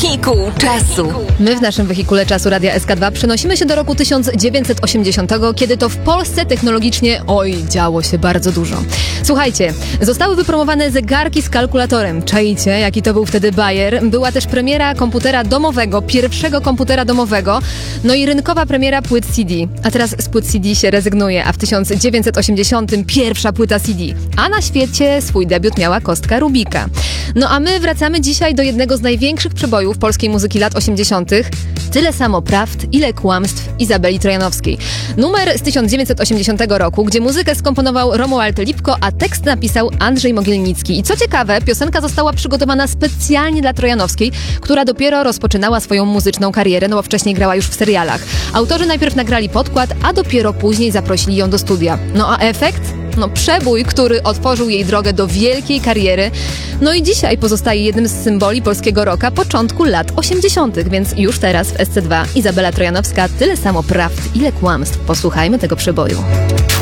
Wehikuł czasu. My w naszym wehikule czasu Radia SK2 przenosimy się do roku 1980, kiedy to w Polsce technologicznie, działo się bardzo dużo. Słuchajcie, zostały wypromowane zegarki z kalkulatorem. Czaicie, jaki to był wtedy bajer? Była też premiera komputera domowego, pierwszego komputera domowego, no i rynkowa premiera płyt CD. A teraz z płyt CD się rezygnuje, a w 1980 pierwsza płyta CD. A na świecie swój debiut miała kostka Rubika. No a my wracamy dzisiaj do jednego z największych przebojów polskiej muzyki lat 80. Tyle samo prawd, ile kłamstw Izabeli Trojanowskiej. Numer z 1980 roku, gdzie muzykę skomponował Romuald Lipko, a tekst napisał Andrzej Mogielnicki. I co ciekawe, piosenka została przygotowana specjalnie dla Trojanowskiej, która dopiero rozpoczynała swoją muzyczną karierę, no bo wcześniej grała już w serialach. Autorzy najpierw nagrali podkład, a dopiero później zaprosili ją do studia. No a efekt? No przebój, który otworzył jej drogę do wielkiej kariery. No i dzisiaj pozostaje jednym z symboli polskiego rocka początku lat 80., więc już teraz w SC2 Izabela Trojanowska, tyle samo prawd, ile kłamstw. Posłuchajmy tego przeboju.